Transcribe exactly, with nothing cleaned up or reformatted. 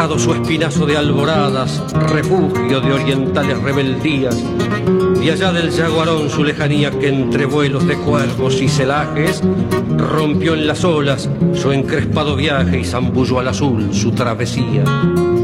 forjado su espinazo de alboradas, refugio de orientales rebeldías, y allá del yaguarón su lejanía que entre vuelos de cuervos y celajes rompió en las olas su encrespado viaje y zambulló al azul su travesía.